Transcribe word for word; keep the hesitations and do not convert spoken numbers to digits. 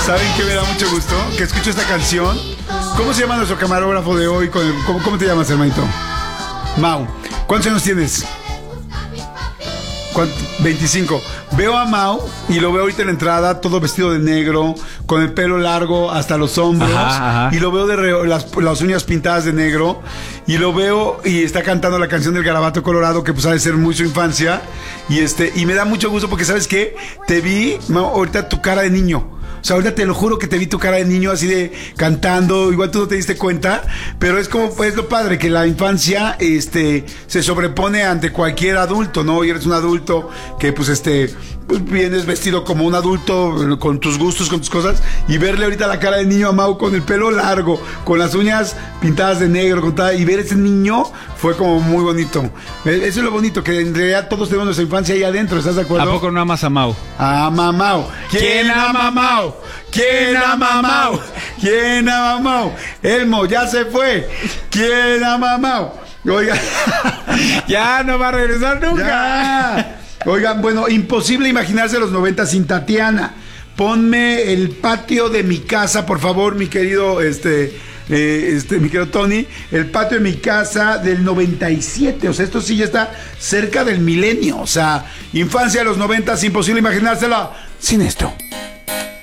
¿Saben qué me da mucho gusto? Que escucho esta canción. ¿Cómo se llama nuestro camarógrafo de hoy? Con el, ¿cómo, ¿Cómo te llamas, hermanito? Mau. ¿Cuántos años tienes? veinticinco. Veo a Mau y lo veo ahorita en la entrada, todo vestido de negro, con el pelo largo hasta los hombros. Ajá, ajá. Y lo veo de re, las, las uñas pintadas de negro. Y lo veo y está cantando la canción del Garabato Colorado, que pues ha de ser muy su infancia. Y este y me da mucho gusto porque, ¿sabes qué? Te vi, Mau, ahorita tu cara de niño. O sea, ahorita te lo juro que te vi tu cara de niño así de cantando, igual tú no te diste cuenta, pero es como, pues lo padre, que la infancia este se sobrepone ante cualquier adulto, ¿no? Y eres un adulto que pues este pues vienes vestido como un adulto con tus gustos, con tus cosas, y verle ahorita la cara de niño a Mau con el pelo largo, con las uñas pintadas de negro, con tal, y ver ese niño fue como muy bonito. Eso es lo bonito, que en realidad todos tenemos nuestra infancia ahí adentro, ¿estás de acuerdo? ¿A poco no amas a Mau? Ama a Mau. ¿Quién ama a Mau? ¿Quién ama a Mau? ¿Quién ama a Mau? Elmo ya se fue. ¿Quién ama a Mau? Oiga, ya no va a regresar nunca. Ya. Oigan, bueno, imposible imaginarse los noventa sin Tatiana. Ponme el patio de mi casa, por favor, mi querido, este, eh, este, mi querido Tony. El patio de mi casa del noventa y siete. O sea, esto sí ya está cerca del milenio. O sea, infancia de los noventa, imposible imaginársela sin esto.